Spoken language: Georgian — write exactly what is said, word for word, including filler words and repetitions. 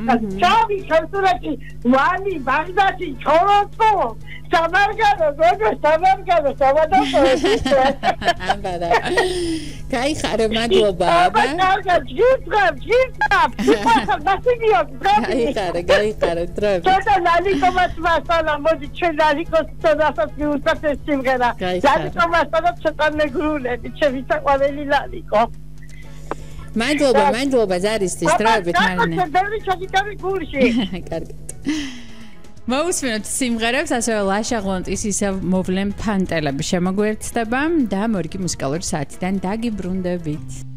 ჩავი ხალხურაკი ვალი ბაღდათი ჩოროთო სამარგანო გოგო სამარგანო სამადასო ამბარა გაიხარე მადლობა აბა აბა ჯიბრა ჯიბრა ხა მასიგიო გაიხარე გაიხარე დროებით ცოტა ლალიკომას მასალა მოდი ჩვენ ლალიკოს ცოტასაც მიუწევთ ეს სიმღერა ლალიკომას ცოტა მეგრულები ჩემი საყვარელი ლალიკო მადლობა მადლობა ზარისთვის დროებით მარინა ბევრი ჩაგიტავი გულში კარგი მოусმინოთ სიმღერებს ასევე ლაშა ღონტის ისევ მოვლენ ფანტელები შემოგვერთდება და მორიგი მუსიკალური საათიდან დაგიბრუნდებით